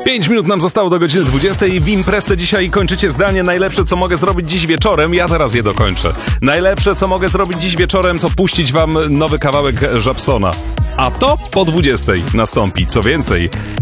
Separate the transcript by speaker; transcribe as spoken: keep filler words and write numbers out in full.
Speaker 1: Pięć minut nam zostało do godziny dwudziestej. W imprezę dzisiaj kończycie zdanie: najlepsze, co mogę zrobić dziś wieczorem. Ja teraz je dokończę. Najlepsze, co mogę zrobić dziś wieczorem, to puścić wam nowy kawałek Żabsona. A to po dwudziestej nastąpi. Co więcej,